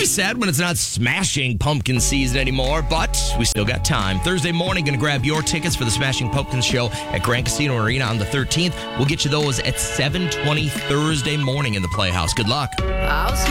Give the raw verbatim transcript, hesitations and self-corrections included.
be sad when it's not Smashing Pumpkin season anymore, but we still got time. Thursday morning, going to grab your tickets for the Smashing Pumpkins show at Grand Casino Arena on the thirteenth. We'll get you those at seven twenty Thursday morning in the Playhouse. Good luck. I'll